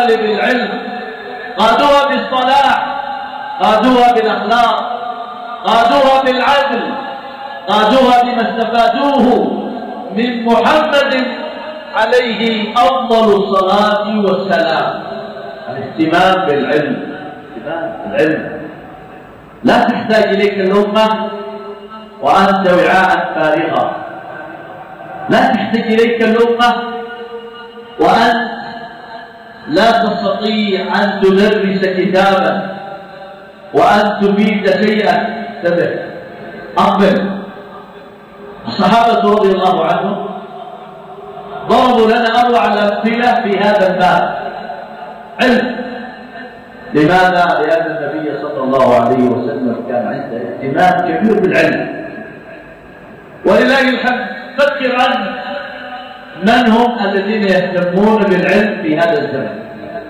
طالب العلم، قادوها بالصلاح، قادوها بالأخلاق، قادوها بالعدل، قادوها بما استفادوه من محمد عليه أفضل الصلاة والسلام. الاهتمام بالعلم، الاهتمام بالعلم. لا تحتاج إليك الأمة وأنت وعاء فارغة، لا تحتاج إليك الأمة وأنت لا تستطيع أن تدرس كتابا وأن تفيد شيئا. انتبه، أقبل. الصحابة رضي الله عنهم ضربوا لنا أروع الأمثلة في هذا الباب. علم. لماذا؟ لأن النبي صلى الله عليه وسلم كان عنده اهتمام كبير بالعلم. ولله الحمد. فكر عن من هم الذين يهتمون بالعلم في هذا الزمن.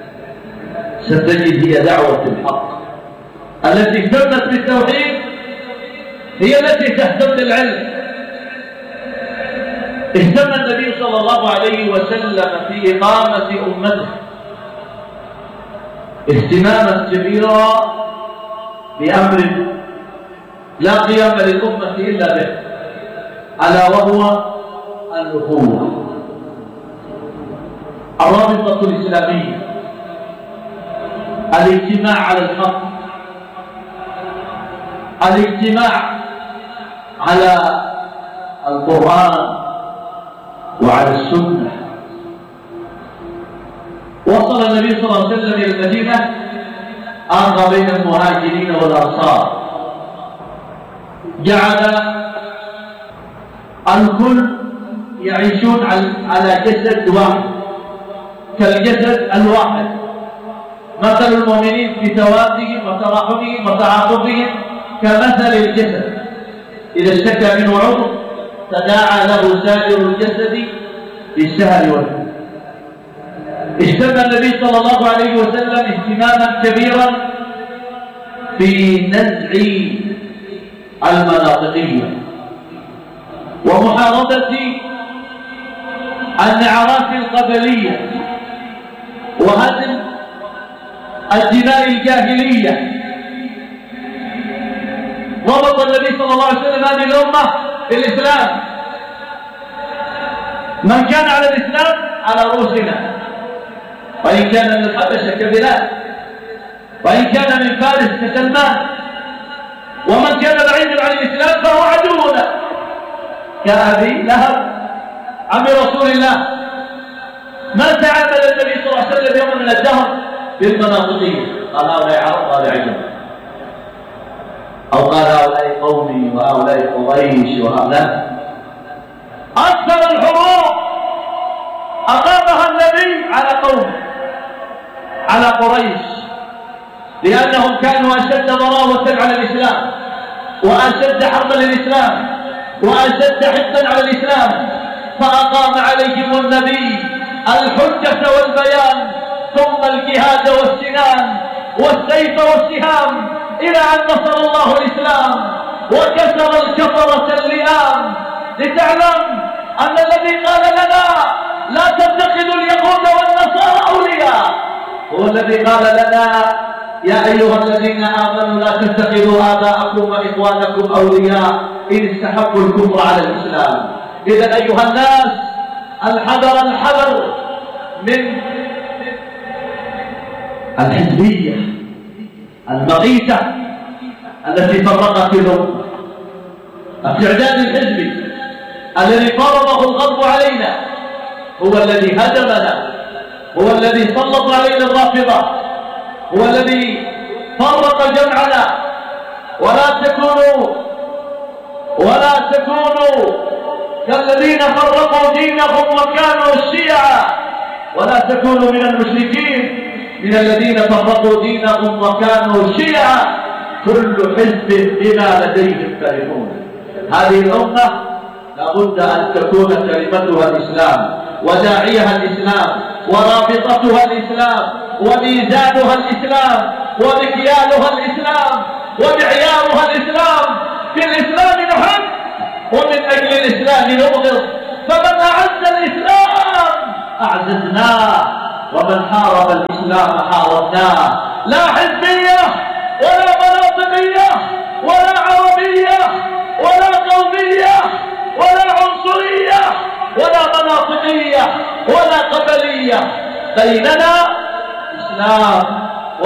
ستجد هي دعوة الحق التي اهتمت بالتوحيد هي التي تهتم بالعلم. اهتم النبي صلى الله عليه وسلم في إقامة أمته اهتماما كبيرا بأمر لا قيام للأمة إلا به، ألا وهو الأخوة، الرابطة الإسلامية، الاجتماع على الحق، الاجتماع على القرآن وعلى السنة. وصل النبي صلى الله عليه وسلم إلى المدينة ألقى بين المهاجرين والأنصار، جعل الكل يعيشون على جسد واحد كالجسد الواحد. مثل المؤمنين في توادهم وتراحمهم وتعاطفهم كمثل الجسد إذا اشتكى منه عضو تداعى له سائر الجسد بالسهر والحزن. اهتم النبي صلى الله عليه وسلم اهتماما كبيرا في نزع المناطقية ومحاربة النعرات القبلية وهدم الدماء الجاهلية. ربط النبي صلى الله عليه وسلم هذه الأمة بالإسلام. من كان على الإسلام على رؤوسنا، وإن كان من الحبشة كبلاد، وإن كان من فارس كسلمان، ومن كان بعيدا عن الإسلام فهو عدونا كأبي لهب عم رسول الله. ما تعامل النبي صلى الله عليه وسلم يوم من الدهر بالمناطقية، قال هؤلاء عرب وهؤلاء عجم، أو قال هؤلاء قومي وهؤلاء قريش وهؤلاء. أكثر الحروب أقامها النبي على قومه، على قريش، لأنهم كانوا أشد ضراوة على الإسلام وأشد حربا للإسلام وأشد حقدا على الإسلام، فأقام عليهم النبي الحجة والبيان ثم الجهاد والسنان والسيف والسهام إلى أن نصر الله الإسلام وكسر الكفرة اللئام. لتعلم أن الذي قال لنا لا تتخذوا اليهود والنصارى أولياء هو الذي قال لنا يا أيها الذين آمنوا لا تتخذوا آباءكم وإخوانكم أولياء إن استحبوا الكفر على الإسلام. إذا أيها الناس الحذر الحذر من الحزبية المقيتة التي فرقت الأمة. التعداد الحزبي الذي فرضه الغرب علينا هو الذي هدمنا، هو الذي سلط علينا الرافضة، هو الذي فرق جمعنا. ولا تكونوا كالذين فرقوا دينهم وكانوا شيعا، ولا تكونوا من المشركين من الذين فرقوا دينهم وكانوا شيعا، كل حزب بما لديهم فرحون. هذه الأمة لابد أن تكون كلمتها الإسلام وداعيها الإسلام ورابطتها الإسلام وميزانها الإسلام ومكيالها الإسلام ومعيارها الإسلام. في الإسلام نحب ومن أجل الإسلام نبغض، فمن أعز الإسلام أعززناه ومن حارب الإسلام حاربناه. لا حزبية ولا مناطقية ولا عربية ولا قومية ولا عنصرية ولا مناطقية ولا قبلية، بيننا إسلام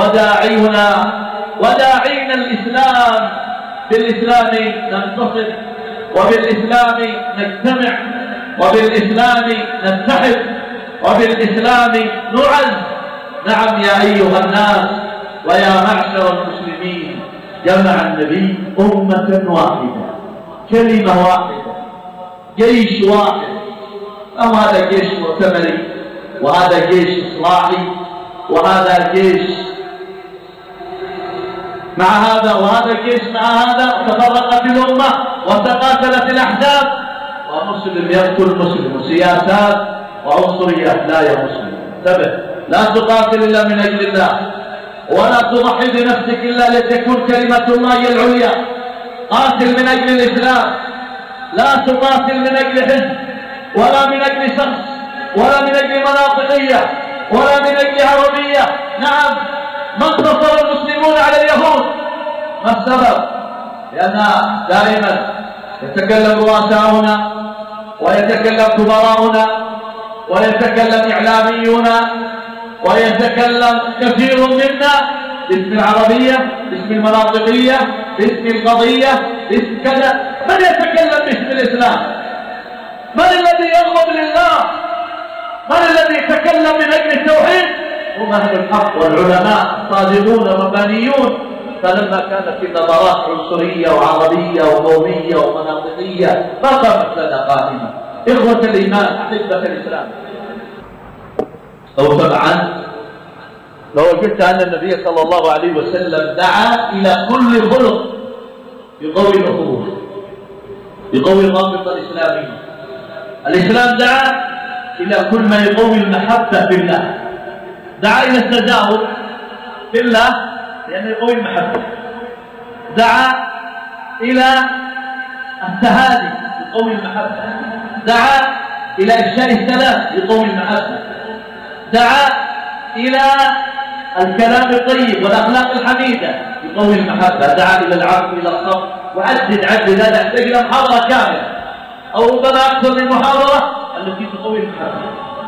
وداعينا الإسلام. بالإسلام ننتصر، وبالإسلام نجتمع، وبالإسلام نتحد، وبالإسلام نعز. نعم يا أيها الناس ويا معشر المسلمين، جمع النبي أمة واحدة، كلمة واحدة، جيش واحد. أو هذا جيش مؤتمري، وهذا جيش إصلاحي، وهذا جيش مع هذا، وهذا جيش مع هذا، تفرقت الأمة وتقاتلت الأحزاب، ومسلم يقتل مسلم، وسياسات وعنصريات. لا يا مسلم، انتبه، لا تقاتل إلا من أجل الله، ولا تضحي بنفسك إلا لتكون كلمة الله هي العليا. قاتل من أجل الإسلام، لا تقاتل من أجل حزب ولا من أجل شخص ولا من أجل مناطقية ولا من أجل عربية. نعم، ما انتصر المسلمون على اليهود، ما السبب؟ لأن دائما يتكلم رؤساؤنا ويتكلم كبراؤنا ويتكلم إعلاميون ويتكلم كثير منا باسم العربية، باسم المناطقية، باسم القضية، باسم كذا. من يتكلم باسم الإسلام؟ من الذي يغضب لله؟ من الذي يتكلم من أجل التوحيد؟ هم أهل الحق والعلماء الصادقون الربانيون. فلما كانت في نظرات عنصرية وعربية وقومية ومناطقية ما قامت لنا قائمة. إخوة الإيمان، أحبة الإسلام، أو طبعا لو قلت أن النبي صلى الله عليه وسلم دعا إلى كل خلق يقوي الأخوة، يقوي الرابطة الإسلامية. الإسلام دعا إلى كل ما يقوي المحبة بالله، دعا إلى التزاور بالله لأنه يقوي المحبة، دعا إلى التهادي يقوي المحبة، دعا إلى إفشاء السلام يقوي المحبة، دعا إلى الكلام الطيب والأخلاق الحميدة يقوي المحبة، دعا إلى العفو إلى الصبر. وعدد هذا يحتاج إلى محاضرة كاملة أو ربما أكثر من محاضرة التي تقوي المحبة.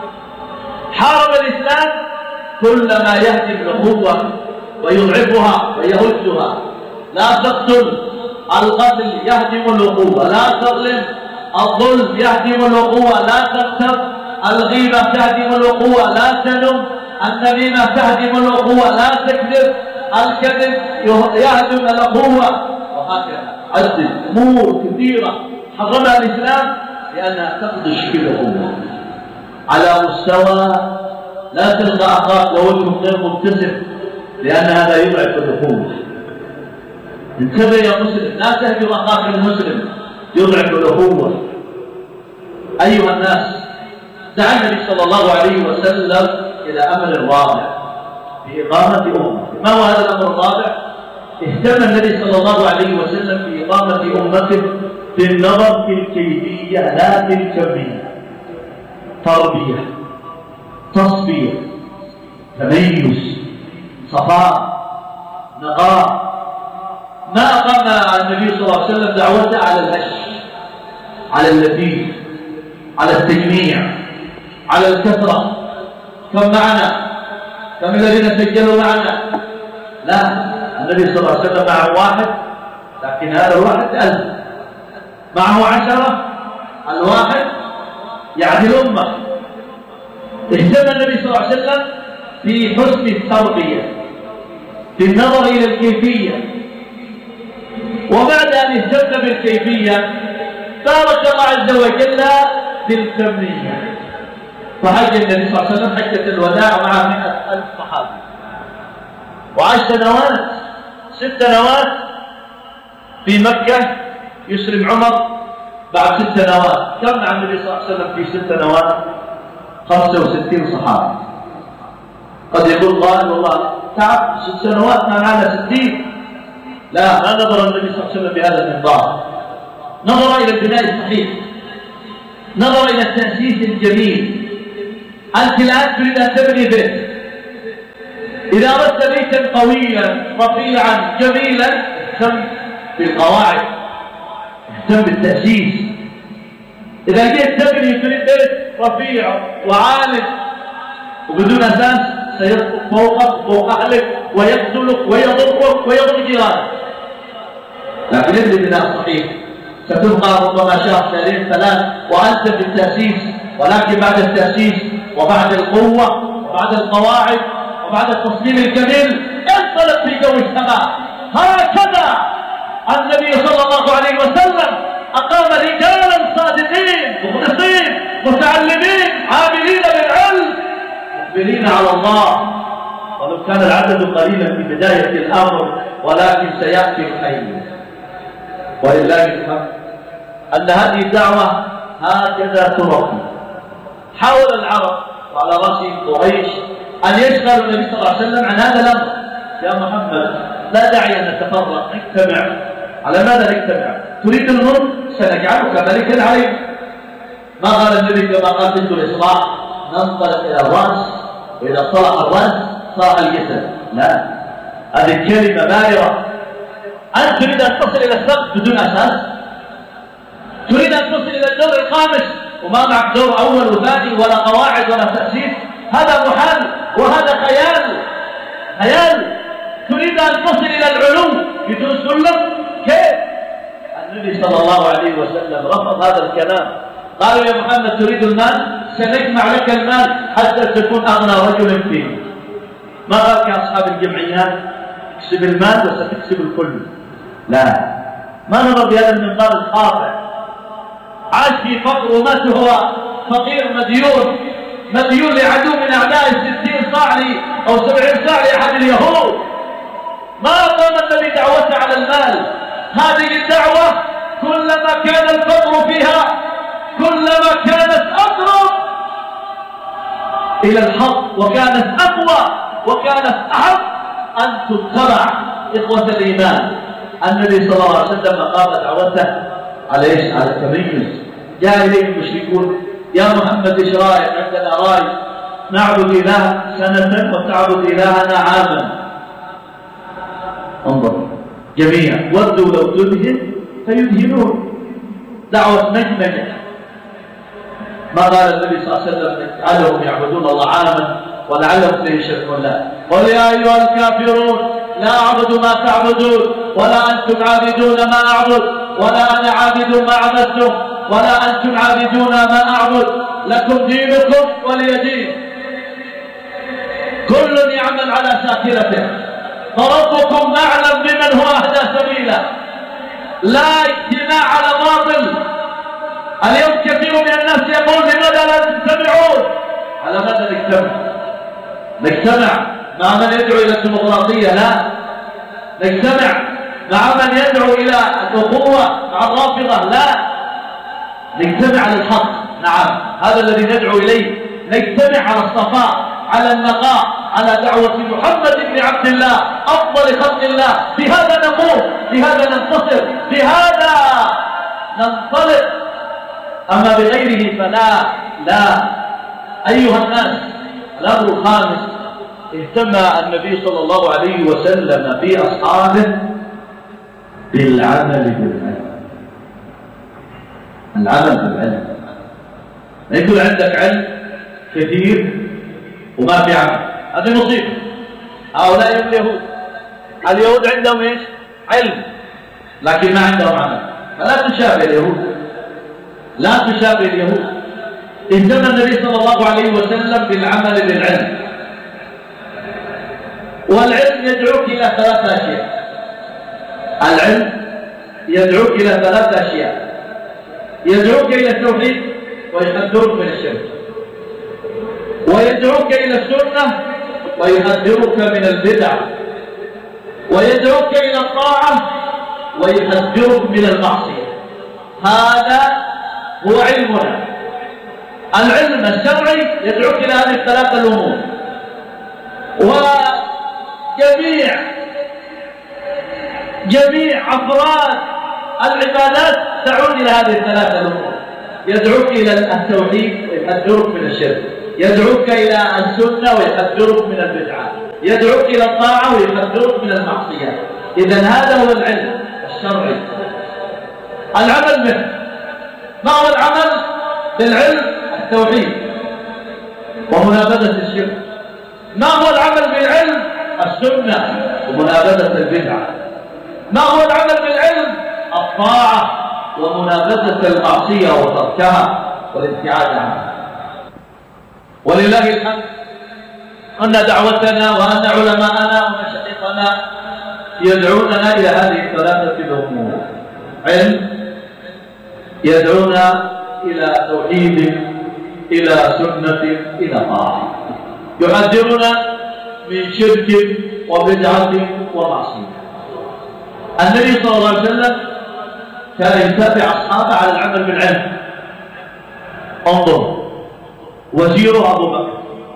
حارب الإسلام كل ما يهدم الأخوة ويضعفها ويهزها. لا تقتل، القتل يهدم الأخوة. لا تظلم، الظلم يهدم الأخوة. لا تغتب، الغيبة تهدم الأخوة. لا تنم، النميمة تهدم الأخوة. لا تكذب، الكذب يهدم الأخوة. وهكذا عدد أمور كثيرة حرمها الإسلام لأنها تقضش في الأخوة على مستوى لا تلقى أخاك ووجهه غير مبتسم، لأن هذا يضعف الأخوة. انتبه يا مسلم، لا تهجر أخاك المسلم، يضعف الأخوة. أيها الناس، دعا النبي صلى الله عليه وسلم إلى أمر رابع في إقامة أمة. ما هو هذا الأمر الرابع؟ اهتم النبي صلى الله عليه وسلم في إقامة أمته بالنظر في الكيفية لا في الكمية. تربية، تصفية، تميز، صفاء، نقاء. ما أقام النبي صلى الله عليه وسلم دعوته على الهش، على اللذيذ، على التجميع، على الكثرة. كم معنا؟ كم الذين سجلوا معنا؟ لا، النبي صلى الله عليه وسلم معه واحد، لكن هذا الواحد 1000. معه 10، الواحد يعدل أمة. اهتم النبي صلى الله عليه وسلم في حسن التربية، في النظر إلى الكيفية. وبعد أن اهتم بالكيفية بارك الله عز وجل بالكمية. فحج النبي صلى الله عليه وسلم حجة الوداع ومعه 100,000 صحابي، وعاش سنوات، 6 سنوات في مكة. يسلم عمر بعد 6 سنوات. كم مع النبي صلى الله عليه وسلم في 6 سنوات؟ 65 صحابي. قد يقول قائل والله تعب 6 سنوات ما معنا 60. لا، ما نظر النبي صلى الله عليه وسلم بهذا المنظار. نظر إلى البناء الصحيح، نظر إلى التأسيس الجميل، أنت الآن تريد أن تبني بيت، إذا أردت بيتا قويا رفيعا جميلا اهتم بالقواعد، اهتم بالتأسيس. إذا جيت تبني تريد بيت رفيع وعالٍ وبدون أساس سيسقط فوقك فوق أهلك ويقتلك ويضرك ويضر جيرانك. لكن ابني بناء صحيح ستبقى ربما شهر شهرين ثلاث وأنت في التأسيس، ولكن بعد التأسيس وبعد القوة وبعد القواعد وبعد التصميم الجميل انطلق في جو السماء. هكذا النبي صلى الله عليه وسلم أقام رجالا صادقين مخلصين متعلمين عاملين بالعلم مقبلين على الله، ولو كان العدد قليلا في بداية الأمر ولكن سيأتي الخير. ولله الحمد أن هذه الدعوة هكذا تربي. حاول العرب وعلى رأسهم قريش أن يشغلوا النبي صلى الله عليه وسلم عن هذا الأمر. يا محمد لا داعي أن نتفرق، نجتمع. على ماذا نجتمع؟ تريد الملك سنجعلك ملكا عليك. ما قال النبي كما قال بنت الإصلاح ننطلق إلى الرأس، وإذا صلح الرأس صلح الجسد. لا، هذه كلمة بائرة. أنت تريد أن تصل إلى السقف بدون أساس؟ تريد أن تصل إلى الدور الخامس وما معك دور أول وثاني ولا قواعد ولا تأسيس؟ هذا محال وهذا خيال. تريد أن تصل إلى العلو بدون سلم؟ كيف؟ النبي صلى الله عليه وسلم رفض هذا الكلام. قالوا يا محمد تريد المال؟ سنجمع لك المال حتى تكون أغنى رجل فيه. ما قال كأصحاب الجمعيات اكسب المال وستكسب الكل. لا، ما نظر بهذا المنظار الخاطئ. عاش في فقر ومات وهو فقير مديون لعدو من أعداء 60 صاع أو 70 صاع لأحد اليهود. ما قام النبي دعوته على المال. هذه الدعوة كلما كان الفقر فيها كلما كانت أقرب إلى الحق وكانت أقوى وكانت أحق أن تتبع. إخوة الإيمان، النبي صلى الله عليه وسلم قام دعوته على إيش؟ على التميز. جاء إليه المشركون يا محمد إيش رأيك؟ عندنا رأي نعبد إله سنة وتعبد إلهنا عاما. انظر جميعا ودوا لو تدهن فيدهنون. دعوة نجمة. ما قال النبي صلى الله عليه وسلم اجعلهم يعبدون الله عاما ولعلهم سيشركون. لا، قل يا أيها الكافرون لا أعبد ما تعبدون ولا أنتم عابدون ما أعبد ولا أنا عابد ما عبدتم ولا أنتم عابدون ما أعبد لكم دينكم ولي دين. كل يعمل على شاكلته فربكم أعلم بمن هو أهدى سبيلا. لا اجتماع على باطل. اليوم كثير من الناس يقول لماذا لا تجتمعون؟ على ماذا نجتمع مع من يدعو إلى الديمقراطية؟ لا، نجتمع مع من يدعو إلى الأخوة مع الرافضة؟ لا، نجتمع على الحق. نعم، هذا الذي ندعو إليه. نجتمع على الصفاء، على النقاء، على دعوة محمد بن عبد الله أفضل خلق الله. بهذا نقوم، بهذا ننتصر، بهذا ننطلق. أما بغيره فلا. لا أيها الناس، الأمر الخامس اهتم النبي صلى الله عليه وسلم بأصحابه بالعمل بالعلم. العمل بالعلم. ما يقول عندك علم كثير وما في عمل، هذه مصيبة. هؤلاء هم اليهود عندهم ايش؟ علم لكن ما عندهم عمل. فلا تشابه اليهود، لا تشابه اليهود. اهتم النبي صلى الله عليه وسلم بالعمل بالعلم. والعلم يدعوك إلى 3 أشياء. العلم يدعوك إلى 3 أشياء. يدعوك إلى التوحيد ويحذرك من الشرك، ويدعوك إلى السنة ويحذرك من البدع، ويدعوك إلى الطاعة ويحذرك من المعصية. هذا هو علمنا. العلم الشرعي يدعوك إلى هذه ال3 الأمور، وجميع أفراد العبادات تعود إلى هذه ال3 الأمور. يدعوك إلى التوحيد ويحذرك من الشرك، يدعوك إلى السنة ويحذرك من البدعة، يدعوك إلى الطاعة ويحذرك من المعصية. إذن هذا هو العلم الشرعي. العمل به، ما هو العمل بالعلم؟ التوحيد ومنابذة الشرك. ما هو العمل بالعلم؟ السنة ومنابذة البدعة. ما هو العمل بالعلم؟ الطاعة ومنابذة المعصية وتركها والابتعاد عنها. ولله الحمد أن دعوتنا وأن علماءنا ومشايخنا يدعوننا إلى هذه الثلاثة الأمور: علم، يدعونا إلى توحيد، إلى سنة، إلى طاعة، يحذرنا من شرك وبدعة ومعصية. النبي صلى الله عليه وسلم كان يتابع أصحابه على العمل بالعلم. انظر، وزيره أبو بكر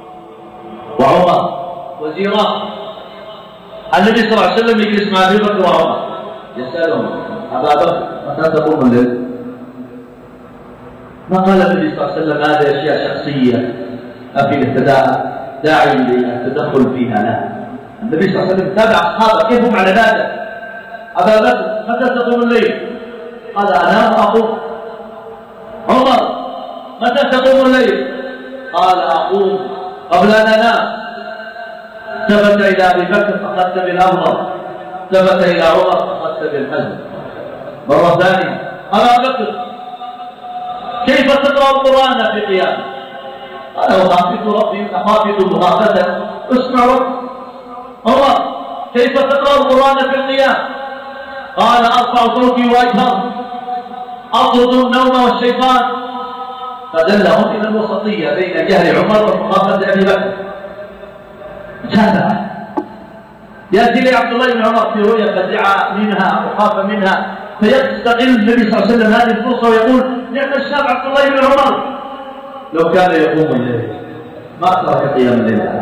وعمر وزيران. النبي صلى الله عليه وسلم يجلس مع أبي بكر وعمر يسألهم: أبا بكر متى تقوم الليل؟ ما قال النبي صلى الله عليه وسلم هذه أشياء شخصية أفي الاهتداء داعي للتدخل فيها. لا، النبي صلى الله عليه وسلم تابع أصحابه كيف هم على عبادة. أبا بكر متى تقوم الليل؟ قال: أنام وأقوم. عمر متى تقوم الليل؟ قال: أقوم قبل أن أنام. ثبت إلى أبي بكر فأخذت بالأفضل، ثبت إلى عمر فأخذت بالحزم. مرة ثانية: أبا بكر كيف تقرأ القرآن في قيام؟ قال: أخافت ربي أخافت مخافته اسمع ربي. عمر كيف تقرأ القرآن في القيام؟ قال: أرفع صوتي وأجهر، أطرد النوم والشيطان. فدلهم إلى الوسطية بين جهل عمر ومخافة أبي بكر. هذا يأتي لي عبد الله بن عمر في رؤيا فزع منها وخاف منها، فيستغل النبي صلى الله عليه وسلم هذه الفرصة ويقول: نعم الشاب عبد الله بن عمر لو كان يقوم الليل ما ترك قيام الليل.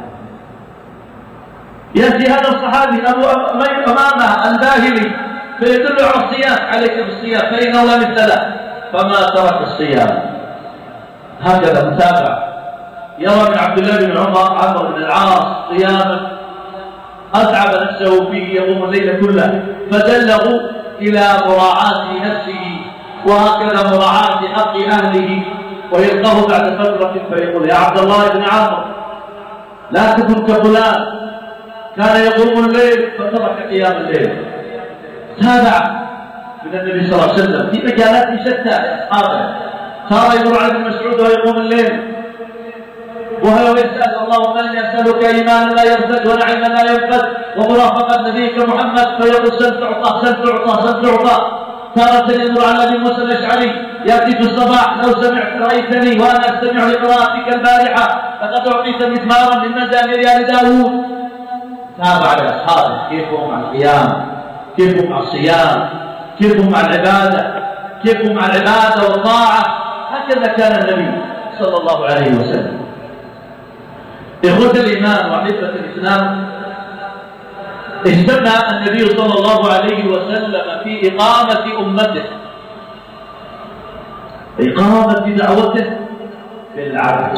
يأتي هذا الصحابي أبو أمامة الباهلي فيدل على الصيام: عليك بالصيام فإنه لا مثل له، فما ترك الصيام. هكذا متابع. يرى من عبد الله بن عمرو بن العاص قياما أتعب نفسه فيه يقوم الليل كله، فدله إلى مراعاة نفسه وهكذا مراعاة حق أهله، ويلقاه بعد فترة فيقول: يا عبد الله بن عمرو لا تكن كفلان كان يقوم الليل فترك قيام الليل. تابع من النبي صلى الله عليه وسلم في مجالات شتى لأصحابه. صار يمر على ابن مسعود ويقوم الليل وهو يسأل: اللهم إني أسألك إيمانا لا يرتد ونعيما لا ينفد ومرافقة نبيك محمد، فيقول: سل تعطى سل تعطى سل تعطى. تارة يمر على أبي موسى الأشعري يأتي في الصباح: لو سمعت رأيتني وأنا أستمع لقراءتك البارحة لقد أعطيت مزمارا من مزامير آل داوود. تابع لأصحابه كيف هم مع القيام، كيف هم مع الصيام، كيف هم مع العبادة، كيف هم مع العبادة والطاعة. هكذا كان النبي صلى الله عليه وسلم. إخوة الإيمان وأحبة الإسلام، اجتمع النبي صلى الله عليه وسلم في إقامة أمته، إقامة دعوته بالعدل.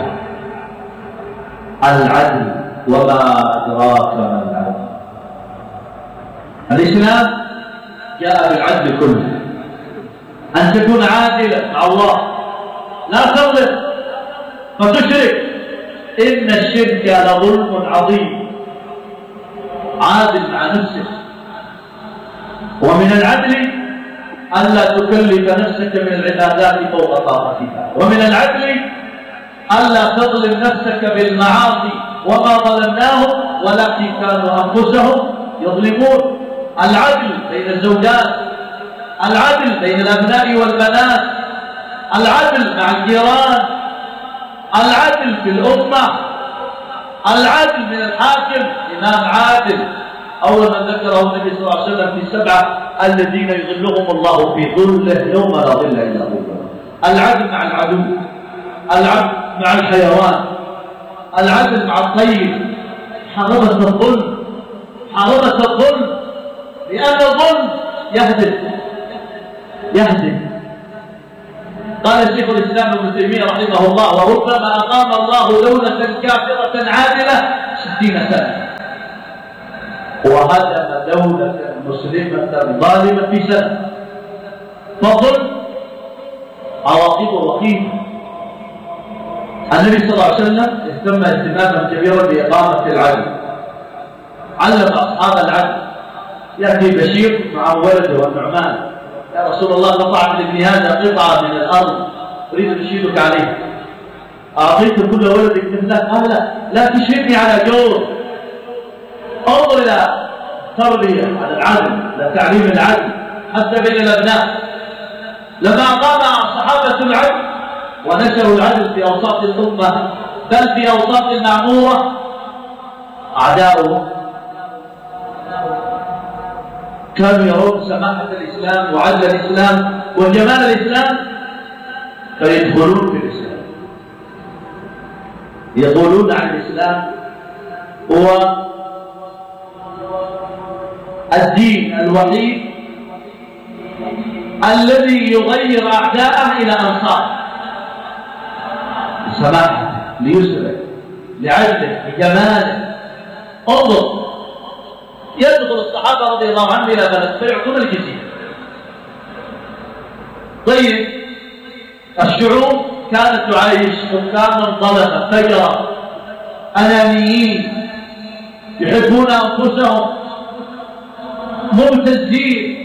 العدل، وما أدراك ما العدل. الإسلام جاء بالعدل كله، أن تكون عادلا مع الله، لا تظلم فتشرك، إن الشرك لظلم عظيم. عادل مع نفسك. ومن العدل ألا تكلف نفسك من العبادات فوق طاقتها، ومن العدل ألا تظلم نفسك بالمعاصي، وما ظلمناهم ولكن كانوا أنفسهم يظلمون. العدل بين الزوجات، العدل بين الأبناء والبنات، العدل مع الجيران، العدل في الأمة، العدل من الحاكم إمام عادل. أول من ذكره النبي صلى الله عليه وسلم في 7 الذين يظلهم الله في ظله يوم لا ظل إلا ظله. العدل مع العدو، العدل مع الحيوان، العدل مع الطير. حرمة الظلم، حرمة الظلم، لأن الظلم يهدم. قال شيخ الإسلام ابن تيمية رحمه الله: وربما أقام الله دولة كافرة عادلة 60 سنة وهدم دولة مسلمة ظالمة في سنة. فظلم عواقبه وخيمة. النبي صلى الله عليه وسلم اهتم اهتماما كبيرا بإقامة العدل، علم أصحاب العدل. يأتي بشير مع ولده والنعمان: يا رسول الله، قطعت لابن هذا قطعة من الأرض أريد أن أشهدك عليه، أعطيت كل ولدك مثله؟ قال: لا تشهدني على جور، انظر إلى تربية على العدل، إلى تعليم العدل حتى بين الأبناء. لما قام صحابة العدل ونشروا العدل في أوساط الأمة بل في أوساط المعمورة، أعداؤهم كانوا يرون سماحة الإسلام وعدل الإسلام وجمال الإسلام فيدخلون في الإسلام. يقولون عن الإسلام هو الدين الوحيد الذي يغير أعداءه إلى أنصار، لسماحته، ليسره، لعدله، لجماله. انظر، يدخل الصحابة رضي الله عنهم إلى بلد فيعطون الجزية. طيب، الشعوب كانت تعيش حكاما ظلمة فجرة أنانيين يحبون أنفسهم مبتزين.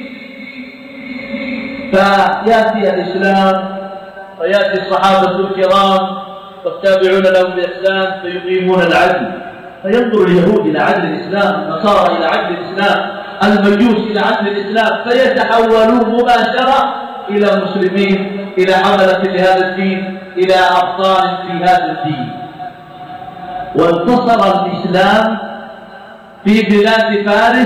فيأتي الإسلام ويأتي الصحابة الكرام والتابعون لهم بإحسان فيقيمون العدل، فينظر اليهود إلى عدل الإسلام، النصارى إلى عدل الإسلام، المجوس إلى عدل الإسلام، فيتحولون مباشرة إلى مسلمين، إلى حملة لهذا الدين، إلى أبطال في هذا الدين. وانتصر الإسلام في بلاد فارس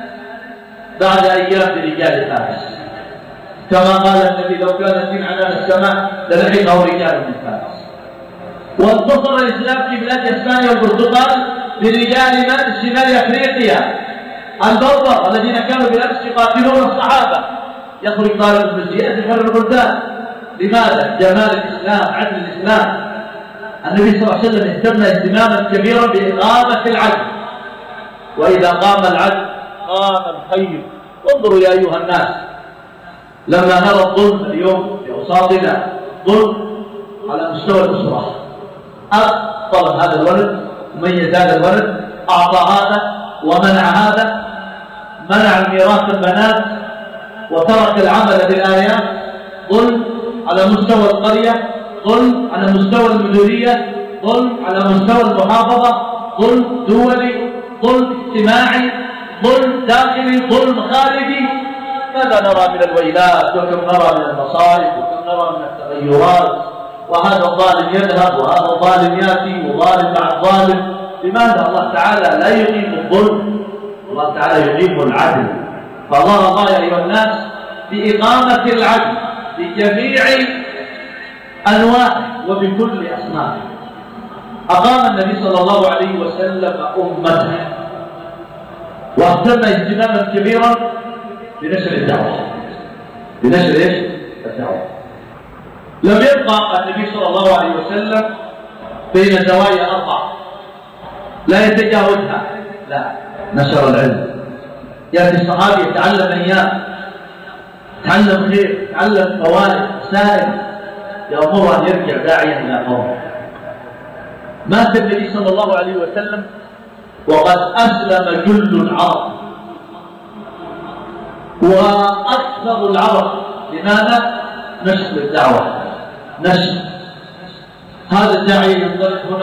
بعد أيام برجال فارس، كما قال النبي: لو كان الدين عنان السماء للحقه رجال من فارس. وانتصر الإسلام في بلاد إسبانيا والبرتغال برجال من شمال أفريقيا البربر الذين كانوا بالأمس يقاتلون الصحابة. يخرج طالب المسجد يحرر البلدان. لماذا؟ جمال الإسلام، عدل الإسلام. النبي صلى الله عليه وسلم اهتم اهتماما كبيرا بإقامة العدل، وإذا قام العدل قام الخير. انظروا يا أيها الناس، لما نرى الظلم اليوم في أوساطنا، ظلم على مستوى الأسرة، طلب هذا الولد، ميز هذا الولد، أعطى هذا ومنع هذا، منع الميراث البنات وترك العمل بالآيات، ظلم على مستوى القرية، ظلم على مستوى المديرية، ظلم على مستوى المحافظة، ظلم دولي، ظلم اجتماعي، ظلم داخلي، ظلم خارجي. ماذا نرى من الويلات، وكم نرى من المصائب، وكم نرى من التغيرات، وهذا الظالم يذهب وهذا الظالم يأتي وظالم مع الظالم. لماذا الله تعالى لا يقيم الظلم؟ الله تعالى يقيم العدل. فالله الله يا أيها الناس بإقامة العدل بجميع أنواعه وبكل أصنافه. أقام النبي صلى الله عليه وسلم أمته واهتم اهتماما كبيرا بنشر الدعوة. بنشر ايش؟ الدعوة. لم يبقى النبي صلى الله عليه وسلم بين زوايا 4 لا يتجاوزها، لا، نشر العلم. يأتي الصحابي يتعلم أيام، يتعلم خير، يتعلم فوائد، سائل، يأمر أن يرجع داعيا إلى قومه. مات النبي صلى الله عليه وسلم وقد أسلم جل العرب وأكثر العرب. لماذا؟ نشر الدعوة، نشر. هذا الداعي ينطلق هنا